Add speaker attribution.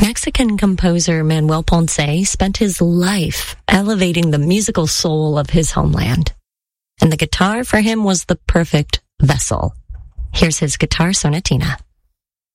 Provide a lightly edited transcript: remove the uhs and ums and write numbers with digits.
Speaker 1: Mexican composer Manuel Ponce spent his life elevating the musical soul of his homeland. And the guitar for him was the perfect vessel. Here's his guitar sonatina.